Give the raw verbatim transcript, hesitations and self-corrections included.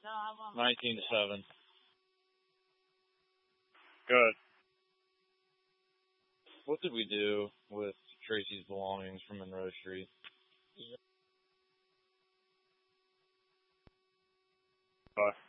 nineteen to seven. Good. What did we do with Tracy's belongings from Monroe Street? Bye.